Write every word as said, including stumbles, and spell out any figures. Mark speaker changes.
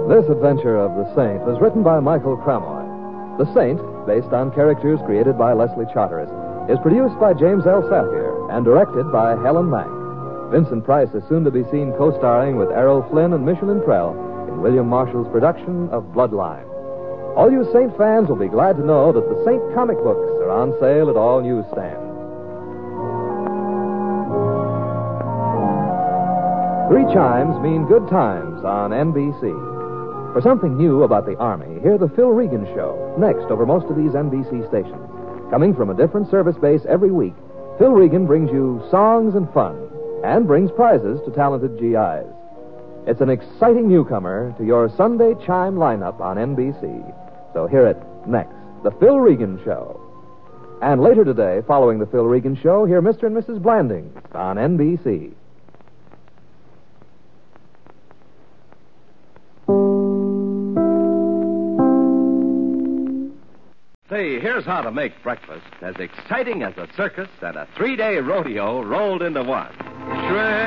Speaker 1: This adventure of The Saint was written by Michael Cramoy. The Saint, based on characters created by Leslie Charteris, is produced by James L. Safier and directed by Helen Mack. Vincent Price is soon to be seen co-starring with Errol Flynn and Michelin Prell in William Marshall's production of Bloodline. All you Saint fans will be glad to know that the Saint comic books are on sale at all newsstands. Three chimes mean good times on N B C. For something new about the Army, hear the Phil Regan Show, next over most of these N B C stations. Coming from a different service base every week, Phil Regan brings you songs and fun, and brings prizes to talented G Is. It's an exciting newcomer to your Sunday chime lineup on N B C. So hear it next, the Phil Regan Show. And later today, following the Phil Regan Show, hear Mister and Missus Blanding on N B C.
Speaker 2: Say, here's how to make breakfast as exciting as a circus and a three-day rodeo rolled into one. Shred